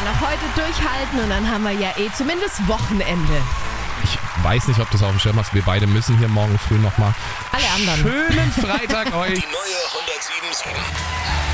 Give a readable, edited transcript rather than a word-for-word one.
noch heute durchhalten und dann haben wir ja zumindest Wochenende. Ich weiß nicht, ob du es auf dem Schirm hast. Wir beide müssen hier morgen früh nochmal. Alle anderen. Schönen Freitag euch. Die neue 107.7.